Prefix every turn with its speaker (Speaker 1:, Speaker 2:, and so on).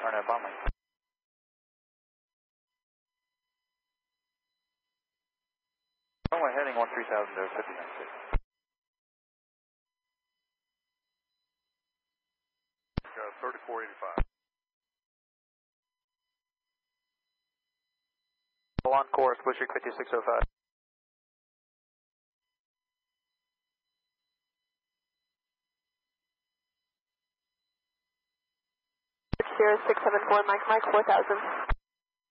Speaker 1: turn in bomb lane. Runway heading 13,000 to 59.6.
Speaker 2: 3485.
Speaker 1: On course, Bushwick 5605.
Speaker 3: Sierra 674, Mike 4000.